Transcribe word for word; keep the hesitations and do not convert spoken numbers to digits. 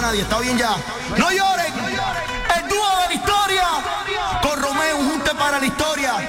para nadie, está bien ya. No lloren, el dúo de la historia, con Romeo, un junte para la historia.